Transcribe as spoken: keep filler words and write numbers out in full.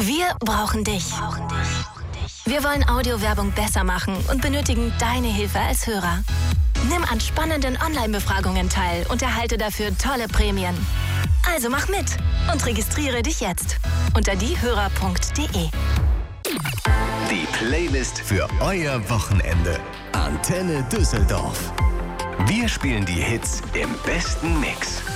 Wir brauchen dich. Wir wollen Audiowerbung besser machen und benötigen deine Hilfe als Hörer. Nimm an spannenden Online-Befragungen teil und erhalte dafür tolle Prämien. Also mach mit und registriere dich jetzt unter diehörer punkt de. Die Playlist für euer Wochenende. Antenne Düsseldorf. Wir spielen die Hits im besten Mix.